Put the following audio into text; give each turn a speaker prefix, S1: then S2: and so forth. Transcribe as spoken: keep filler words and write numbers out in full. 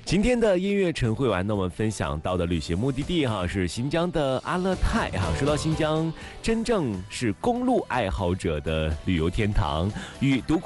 S1: 今天的音乐晨会完呢，我们分享到的旅行目的地哈是新疆的阿勒泰哈。说到新疆，真正是公路爱好者的旅游天堂，与独